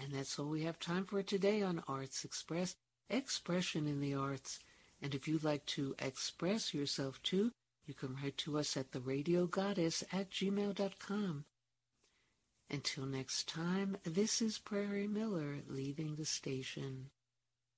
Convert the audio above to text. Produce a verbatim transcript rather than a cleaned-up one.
And that's all we have time for today on Arts Express, expression in the arts. And if you'd like to express yourself too, you can write to us at the radio goddess at gmail dot com. Until next time, this is Prairie Miller leaving the station.